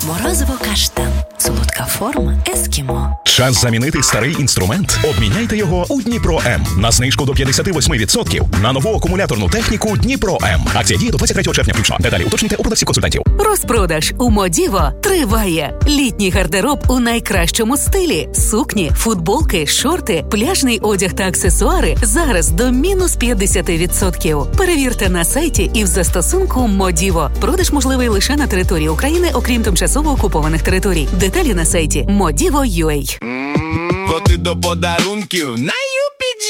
Морозиво каштан. Солодка форма ескімо. Час замінити старий інструмент? Обміняйте його у Дніпро М. На знижку до 58% на нову акумуляторну техніку Дніпро М. Акція діє до 23 червня включно. Деталі уточнюйте у продавців-консультантів. Розпродаж у Модіво триває. Літній гардероб у найкращому стилі. Сукні, футболки, шорти, пляжний одяг та аксесуари зараз до мінус 50%. Перевірте на сайті і в застосунку Модіво. Продаж можливий лише на території України, окрім тимчасово окупованих територій. Деталі на сайті Modivo.ua. Поти до подарунків